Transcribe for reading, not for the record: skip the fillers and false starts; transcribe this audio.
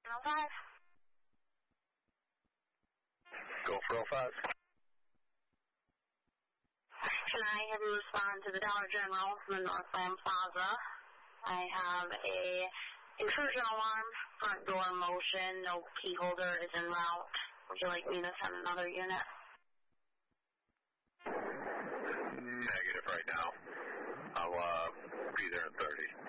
Terminal 5. Go for 05. Can I have you respond to the Dollar General from the Northland Plaza? I have a intrusion alarm, front door motion, no key holder is en route. Would you like me to send another unit? Negative right now. I'll be there in 30.